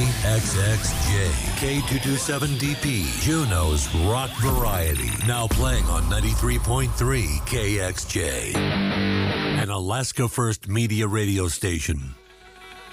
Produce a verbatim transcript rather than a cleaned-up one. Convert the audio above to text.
X X J, K two twenty-seven D P, Juneau's Rock Variety. Now playing on ninety-three point three K X J. An Alaska First Media radio station.